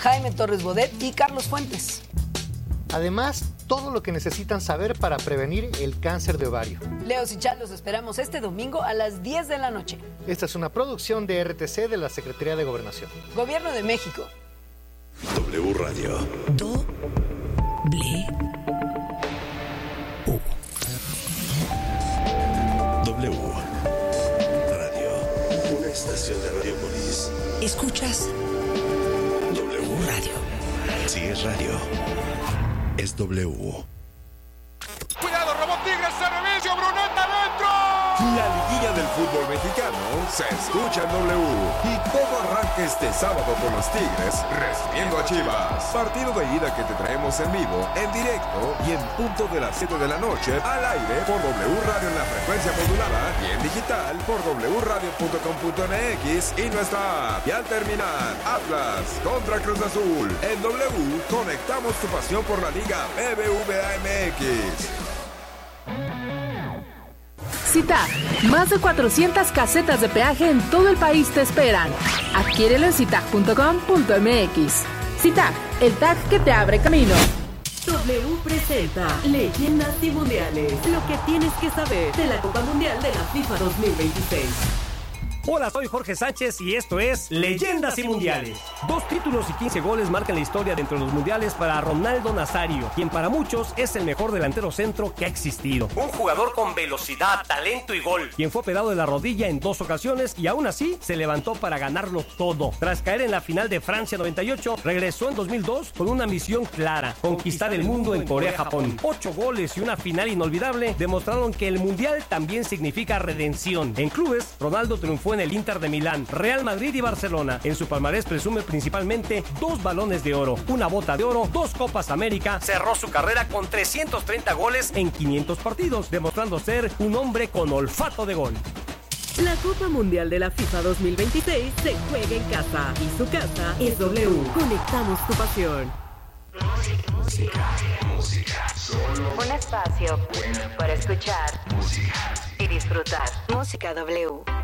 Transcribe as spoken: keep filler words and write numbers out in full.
Jaime Torres Bodet y Carlos Fuentes. Además, todo lo que necesitan saber para prevenir el cáncer de ovario. Leo y Chad, los esperamos este domingo a las diez de la noche. Esta es una producción de R T C de la Secretaría de Gobernación. Gobierno de México. W Radio. Do. Ble. U. W Radio. Una estación de Radiopolis. ¿Escuchas? W Radio. Si es radio, es W. Cuidado, robó Tigres, servicio, Bruneta dentro. La liguilla del fútbol mexicano se escucha en W. Y todo arranca este sábado con los Tigres recibiendo a Chivas. Partido de ida que te traemos en vivo, en directo y en punto de las siete de la noche al aire por W Radio en la frecuencia modulada y en digital por w radio punto com punto m x y nuestra app. Y al terminar, Atlas contra Cruz Azul. En W conectamos tu pasión por la Liga B B V A M X. Cita, más de cuatrocientas casetas de peaje en todo el país te esperan. Adquiérelo en citag punto com punto m x. Citag, el tag que te abre camino. W presenta Leyendas y Mundiales. Lo que tienes que saber de la Copa Mundial de la FIFA dos mil veintiséis. Hola, soy Jorge Sánchez y esto es Leyendas y Mundiales. Dos títulos y quince goles marcan la historia dentro de los mundiales para Ronaldo Nazario, quien para muchos es el mejor delantero centro que ha existido. Un jugador con velocidad, talento y gol, quien fue operado de la rodilla en dos ocasiones y aún así se levantó para ganarlo todo. Tras caer en la final de Francia noventa y ocho, regresó en dos mil dos con una misión clara: conquistar el mundo en Corea-Japón. Ocho goles y una final inolvidable demostraron que el mundial también significa redención. En clubes, Ronaldo triunfó en el Inter de Milán, Real Madrid y Barcelona. En su palmarés presume principalmente dos balones de oro, una bota de oro, dos Copas América. Cerró su carrera con trescientos treinta goles en quinientos partidos, demostrando ser un hombre con olfato de gol. La Copa Mundial de la FIFA dos mil veintiséis se juega en casa y su casa es W. Conectamos tu pasión. Música, música, música. Solo un espacio para escuchar música y disfrutar. Música W.